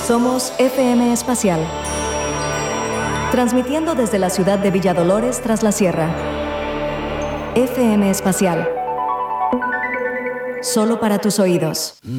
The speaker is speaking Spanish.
Somos FM Espacial, transmitiendo desde la ciudad de Villa Dolores tras la sierra. FM Espacial, solo para tus oídos.